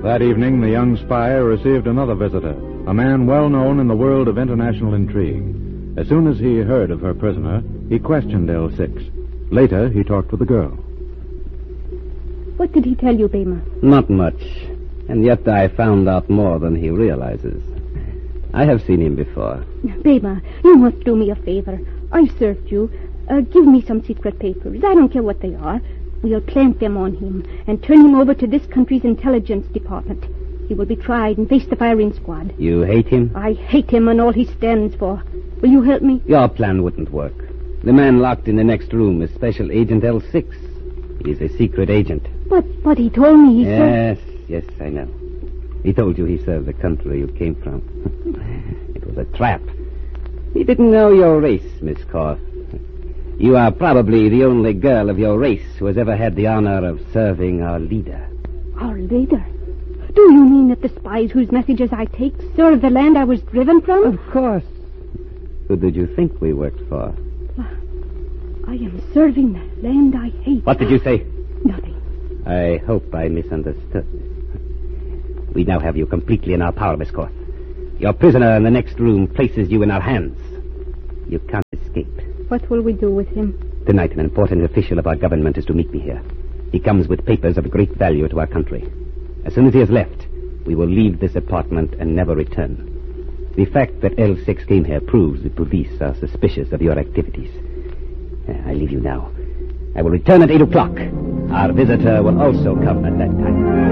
That evening, the young spy received another visitor, a man well known in the world of international intrigue. As soon as he heard of her prisoner, he questioned L6. Later, he talked with the girl. What did he tell you, Bema? Not much. And yet I found out more than he realizes. I have seen him before. Bema, you must do me a favor. I've served you. Give me some secret papers. I don't care what they are. We'll plant them on him and turn him over to this country's intelligence department. He will be tried and face the firing squad. You hate him? I hate him and all he stands for. Will you help me? Your plan wouldn't work. The man locked in the next room is Special Agent L6. He's a secret agent. But he told me he said... Yes, I know. He told you he served the country you came from. It was a trap. He didn't know your race, Miss Korth. You are probably the only girl of your race who has ever had the honor of serving our leader. Our leader? Do you mean that the spies whose messages I take serve the land I was driven from? Of course. Who did you think we worked for? I am serving the land I hate. What did you say? Nothing. I hope I misunderstood. We now have you completely in our power, Miss Korth. Your prisoner in the next room places you in our hands. You can't escape. What will we do with him? Tonight, an important official of our government is to meet me here. He comes with papers of great value to our country. As soon as he has left, we will leave this apartment and never return. The fact that L6 came here proves the police are suspicious of your activities. I leave you now. I will return at 8 o'clock. Our visitor will also come at that time.